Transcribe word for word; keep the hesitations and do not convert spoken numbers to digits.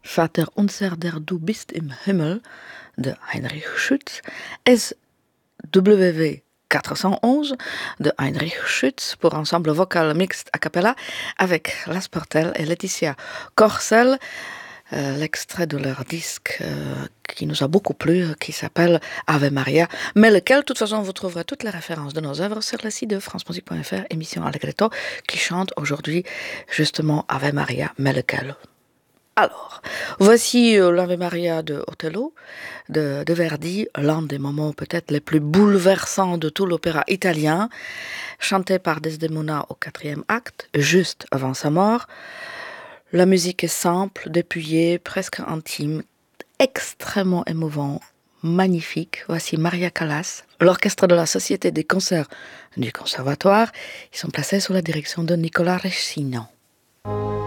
Vater unser, der du bist im Himmel de Heinrich Schütz, S W V quatre cent onze de Heinrich Schütz pour ensemble vocal mixte a cappella avec Las Portel et Laetitia Corcel, euh, l'extrait de leur disque euh, qui nous a beaucoup plu, euh, qui s'appelle Ave Maria, mais lequel, de toute façon, vous trouverez toutes les références de nos œuvres sur le site de france musique point f r, émission Allegretto, qui chante aujourd'hui justement Ave Maria, mais lequel. Alors, voici euh, l'Ave Maria de Otello, de, de Verdi, l'un des moments peut-être les plus bouleversants de tout l'opéra italien, chanté par Desdemona au quatrième acte, juste avant sa mort. La musique est simple, dépouillée, presque intime, extrêmement émouvant, magnifique. Voici Maria Callas, l'orchestre de la Société des concerts du Conservatoire. Ils sont placés sous la direction de Nicolas Rescignon.